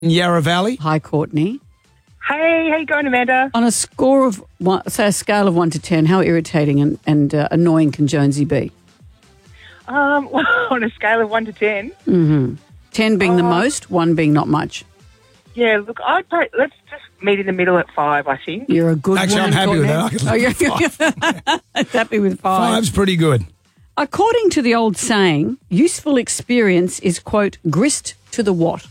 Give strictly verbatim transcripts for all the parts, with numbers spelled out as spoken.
Yarra Valley. Hi, Courtney. Hey, how you going, Amanda? On a score of, one, say, a scale of one to ten, how irritating and, and uh, annoying can Jonesy be? Um, well, on a scale of one to ten. Mm-hmm. Ten being uh, the most, one being not much. Yeah, look, I'd pay, let's just meet in the middle at five, I think. You're a good Actually, woman, I'm happy Courtney. with that. I can Oh, live you're, with five. you're happy with five. Five's pretty good. According to the old saying, useful experience is, quote, grist to the what?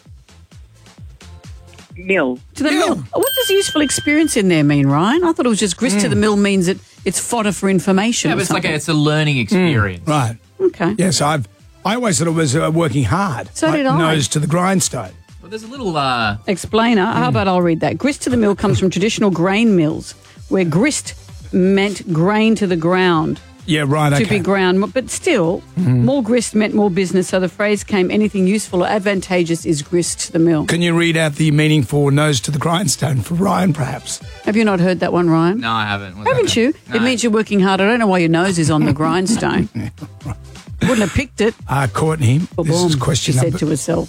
Mill. To the Mill. mill. What does useful experience in there mean, Ryan? I thought it was just grist Mm. to the mill means that it's fodder for information. Yeah, or but it's like something. a, it's a learning experience. Mm, right. Okay. Yes, I've. I always thought it was uh, working hard. So like did I. Nose to the grindstone. Well, there's a little... Uh, Explainer. How about I'll read that? Grist to the mill comes from traditional grain mills, where grist meant grain to the ground. Yeah, right. Okay. To be ground, but still, Mm-hmm. more grist meant more business. So the phrase came: anything useful or advantageous is grist to the mill. Can you read out the meaning for nose to the grindstone for Ryan, perhaps? Have you not heard that one, Ryan? no, I haven't. What's Haven't that? you? No. It means you're working hard. I don't know why your nose is on the grindstone. Wouldn't have picked it. Uh, Courtney, Boom, this is boom, question she number... said to herself.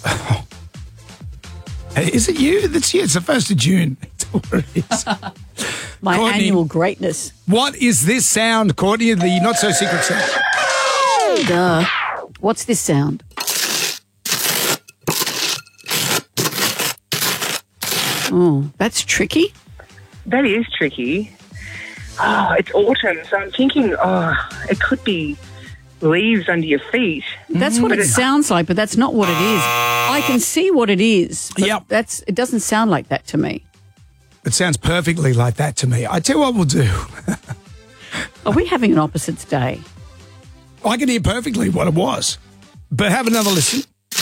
Hey, is it you? That's you. It's the first of June. That's what it is. My Courtney. annual greatness. What is this sound, Courtney? The not-so-secret sound. Duh. What's this sound? Oh, that's tricky. That is tricky. Oh, it's autumn, so I'm thinking, oh, it could be leaves under your feet. That's what it sounds like, but that's not what it is. I can see what it is. But Yep. that's it doesn't sound like that to me. It sounds perfectly like that to me. I tell you what we'll do. Are we having an opposites day? I can hear perfectly what it was. But have another listen.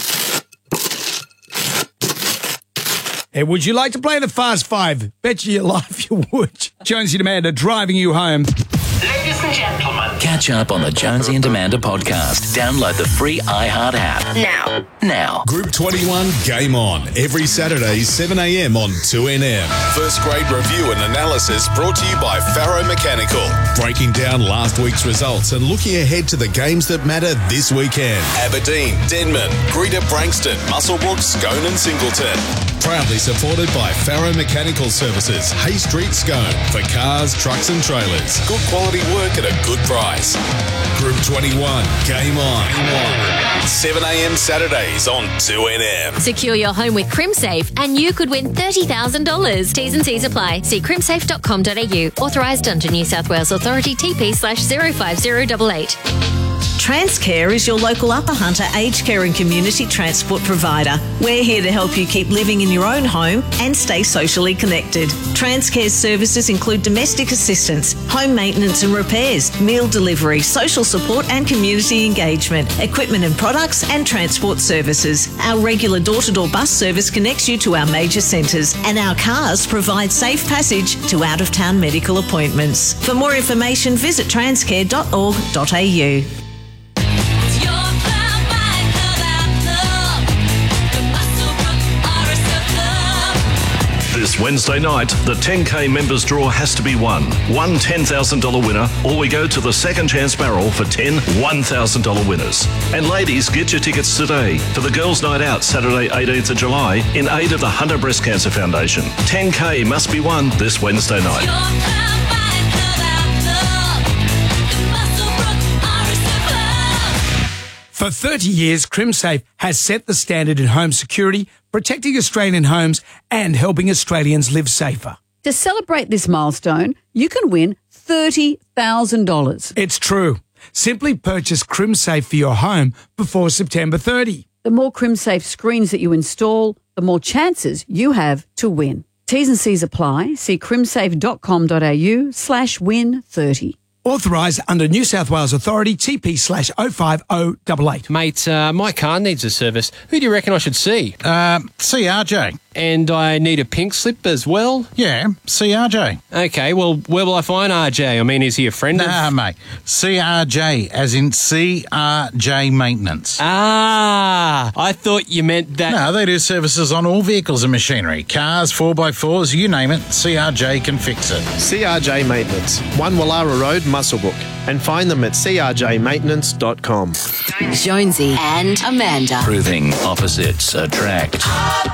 Hey, would you like to play the Fast Five? Bet you your life you would. Jonesy and Amanda driving you home. Ladies and gentlemen. Catch up on the Jonesy and Amanda podcast. Download the free iHeart app. Now. Now. Group twenty-one Game On, every Saturday, seven a.m. on two N M. First grade review and analysis brought to you by Faro Mechanical. Breaking down last week's results and looking ahead to the games that matter this weekend. Aberdeen, Denman, Greater Brankston, Muswellbrook, Scone and Singleton. Proudly supported by Faro Mechanical Services, Hay Street, Scone. For cars, trucks and trailers. Good quality work at a good price. Group twenty-one Game On. seven a.m. Saturdays on two N M. Secure your home with CrimSafe and you could win thirty thousand dollars. T's and C's apply. See crimsafe dot com dot a u. Authorised under New South Wales Authority T P slash zero five zero eight eight. Transcare is your local Upper Hunter aged care and community transport provider. We're here to help you keep living in your own home and stay socially connected. Transcare's services include domestic assistance, home maintenance and repairs, meal delivery, social support and community engagement, equipment and products and transport services. Our regular door-to-door bus service connects you to our major centres and our cars provide safe passage to out-of-town medical appointments. For more information, visit transcare dot org dot a u. This Wednesday night, the ten K members draw has to be won. One ten thousand dollars winner, or we go to the second chance barrel for ten one thousand dollars winners. And ladies, get your tickets today for the Girls' Night Out Saturday eighteenth of July in aid of the Hunter Breast Cancer Foundation. ten K must be won this Wednesday night. For thirty years, CrimSafe has set the standard in home security, protecting Australian homes and helping Australians live safer. To celebrate this milestone, you can win thirty thousand dollars. It's true. Simply purchase CrimSafe for your home before September thirtieth. The more CrimSafe screens that you install, the more chances you have to win. T's and C's apply. See crimsafe dot com dot a u slash win thirty. Authorised under New South Wales Authority T P slash oh five oh eight eight. Mate, uh, my car needs a service. Who do you reckon I should see? Uh, see R J. And I need a pink slip as well? Yeah, see R J. Okay, well, where will I find R J? I mean, is he a friend Nah, of... mate. C R J, as in C R J Maintenance. Ah, I thought you meant that... No, they do services on all vehicles and machinery. Cars, four by fours, you name it, C R J can fix it. C R J Maintenance, one Wallara Road, Muswellbrook. And find them at c r j maintenance dot com. Jonesy and Amanda. Proving opposites attract.